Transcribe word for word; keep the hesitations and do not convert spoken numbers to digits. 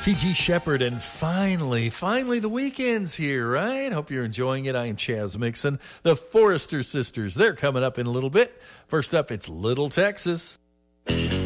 T G Shepherd, and finally, finally the weekend's here, right? Hope you're enjoying it. I am Chaz Mixon. The Forrester Sisters, they're coming up in a little bit. First up, it's Little Texas.